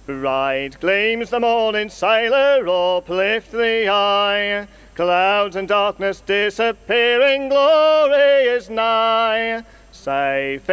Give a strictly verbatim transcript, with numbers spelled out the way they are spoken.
Bright gleams the morning, sailor, uplift the eye. Clouds and darkness disappearing, glory is nigh. Safe